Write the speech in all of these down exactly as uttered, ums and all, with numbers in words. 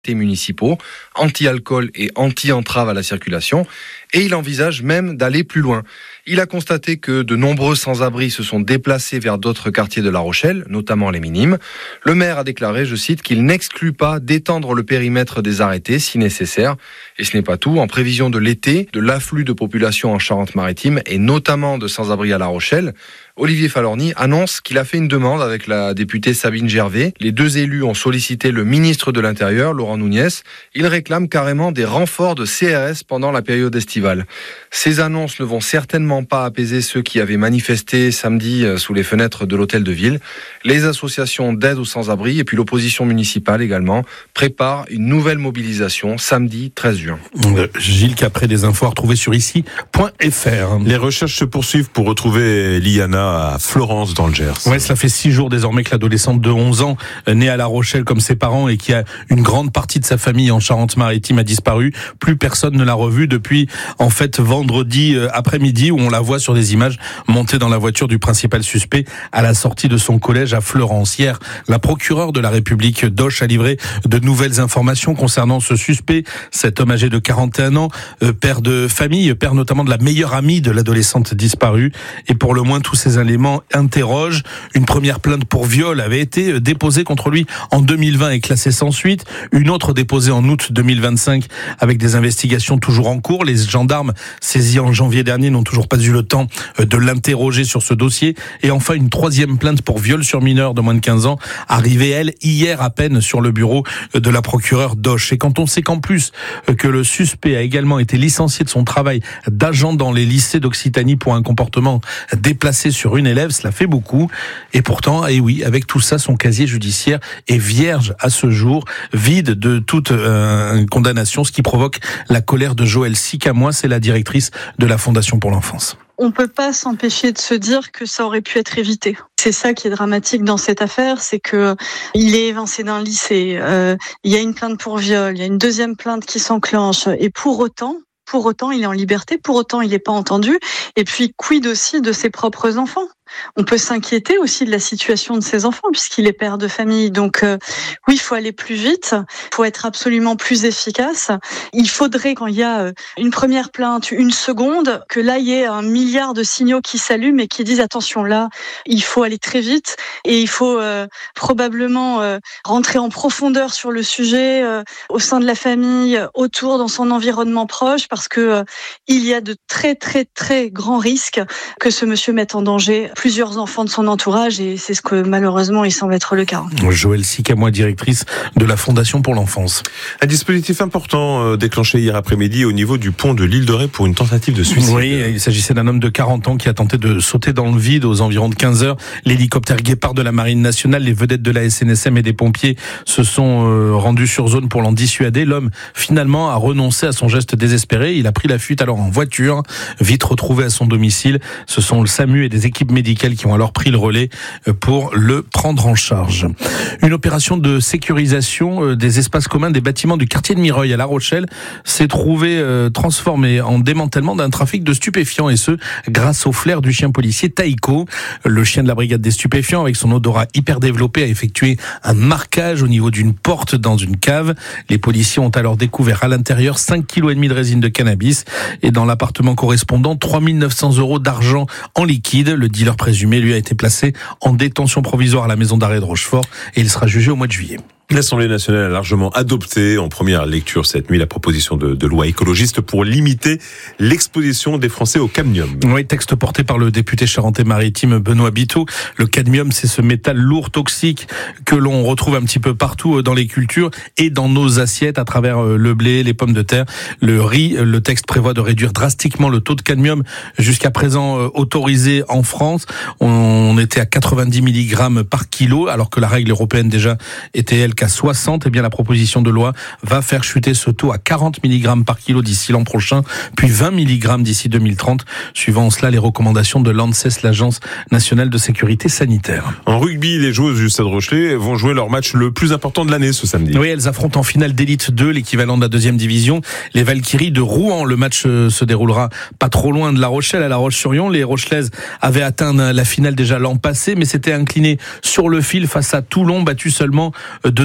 municipaux, anti-alcool et anti-entrave à la circulation, et il envisage même d'aller plus loin. Il a constaté que de nombreux sans-abri se sont déplacés vers d'autres quartiers de La Rochelle, notamment les Minimes. Le maire a déclaré, je cite, qu'il n'exclut pas d'étendre le périmètre des arrêtés si nécessaire. Et ce n'est pas tout. En prévision de l'été, de l'afflux de population en Charente-Maritime et notamment de sans-abri à La Rochelle, Olivier Falorni annonce qu'il a fait une demande avec la députée Sabine Gervais. Les deux élus ont sollicité le ministre de l'Intérieur, Laurent Nunez. Ils réclament carrément des renforts de C R S pendant la période estivale. Ces annonces ne vont certainement pas apaiser ceux qui avaient manifesté samedi sous les fenêtres de l'hôtel de ville. Les associations d'aide aux sans-abri et puis l'opposition municipale également préparent une nouvelle mobilisation samedi treize juin. Gilles Capré, des infos à retrouver sur ici point f r. Les recherches se poursuivent pour retrouver Liana à Florence dans le Gers. Ouais, cela fait six jours désormais que l'adolescente de onze ans, née à La Rochelle comme ses parents et qui a une grande partie de sa famille en Charente-Maritime, a disparu. Plus personne ne l'a revue depuis, en fait, vendredi après-midi où on la voit sur des images montée dans la voiture du principal suspect à la sortie de son collège à Florence. Hier, la procureure de la République d'Auch a livré de nouvelles informations concernant ce suspect. Cet homme âgé de quarante et un ans, père de famille, père notamment de la meilleure amie de l'adolescente disparue. Et pour le moins, tous ces éléments interrogent. Une première plainte pour viol avait été déposée contre lui en deux mille vingt et classée sans suite. Une autre déposée en août deux mille vingt-cinq avec des investigations toujours en cours. Les gendarmes saisis en janvier dernier n'ont toujours pas eu le temps de l'interroger sur ce dossier. Et enfin, une troisième plainte pour viol sur mineur de moins de quinze ans, arrivée, elle, hier à peine sur le bureau de la procureure d'Auch. Et quand on sait qu'en plus que le suspect a également été licencié de son travail d'agent dans les lycées d'Occitanie pour un comportement déplacé sur une élève, cela fait beaucoup. Et pourtant, et oui, avec tout ça, son casier judiciaire est vierge à ce jour, vide de toute euh, condamnation, ce qui provoque la colère de Joëlle Sicamois, c'est la directrice de la Fondation pour l'enfance. On ne peut pas s'empêcher de se dire que ça aurait pu être évité. C'est ça qui est dramatique dans cette affaire, c'est que il est évincé d'un lycée, euh, il y a une plainte pour viol, il y a une deuxième plainte qui s'enclenche, et pour autant, pour autant, il est en liberté, pour autant, il n'est pas entendu. Et puis, quid aussi de ses propres enfants ? On peut s'inquiéter aussi de la situation de ses enfants puisqu'il est père de famille. Donc euh, oui, il faut aller plus vite, il faut être absolument plus efficace. Il faudrait, quand il y a une première plainte, une seconde, que là, il y ait un milliard de signaux qui s'allument et qui disent attention, là, il faut aller très vite et il faut euh, probablement euh, rentrer en profondeur sur le sujet euh, au sein de la famille, autour, dans son environnement proche, parce que euh, il y a de très, très, très grands risques que ce monsieur mette en danger plusieurs enfants de son entourage, et c'est ce que malheureusement il semble être le cas. Joëlle Sicamois, directrice de la Fondation pour l'enfance. Un dispositif important déclenché hier après-midi au niveau du pont de l'île de Ré pour une tentative de suicide. Oui, il s'agissait d'un homme de quarante ans qui a tenté de sauter dans le vide aux environs de quinze heures. L'hélicoptère Guépard de la Marine nationale, les vedettes de la S N S M et des pompiers se sont rendus sur zone pour l'en dissuader. L'homme, finalement, a renoncé à son geste désespéré. Il a pris la fuite alors en voiture, vite retrouvé à son domicile. Ce sont le SAMU et des équipes médicales qui ont alors pris le relais pour le prendre en charge. Une opération de sécurisation des espaces communs des bâtiments du quartier de Mireuil à La Rochelle s'est trouvée transformée en démantèlement d'un trafic de stupéfiants, et ce, grâce au flair du chien policier Taïko. Le chien de la brigade des stupéfiants, avec son odorat hyper développé, a effectué un marquage au niveau d'une porte dans une cave. Les policiers ont alors découvert à l'intérieur cinq virgule cinq kilos de résine de cannabis et dans l'appartement correspondant trois mille neuf cents euros d'argent en liquide. Le dealer présumé, lui, a été placé en détention provisoire à la maison d'arrêt de Rochefort et il sera jugé au mois de juillet. L'Assemblée nationale a largement adopté en première lecture cette nuit la proposition de, de loi écologiste pour limiter l'exposition des Français au cadmium. Oui, texte porté par le député charentais-maritime Benoît Biteau. Le cadmium, c'est ce métal lourd toxique que l'on retrouve un petit peu partout dans les cultures et dans nos assiettes à travers le blé, les pommes de terre, le riz. Le texte prévoit de réduire drastiquement le taux de cadmium jusqu'à présent autorisé en France. On était à quatre-vingt-dix milligrammes par kilo alors que la règle européenne déjà était, elle, à soixante, eh bien la proposition de loi va faire chuter ce taux à quarante milligrammes par kilo d'ici l'an prochain, puis vingt milligrammes d'ici deux mille trente, suivant cela les recommandations de l'ANSES, l'Agence nationale de sécurité sanitaire. En rugby, les joueuses du Stade Rochelais vont jouer leur match le plus important de l'année ce samedi. Oui, elles affrontent en finale d'élite deux, l'équivalent de la deuxième division, les Valkyries de Rouen. Le match se déroulera pas trop loin de La Rochelle, à La Roche-sur-Yon. Les Rochelaises avaient atteint la finale déjà l'an passé, mais s'étaient inclinées sur le fil face à Toulon, battu seulement de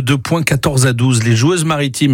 deux points, quatorze à douze. Les joueuses maritimes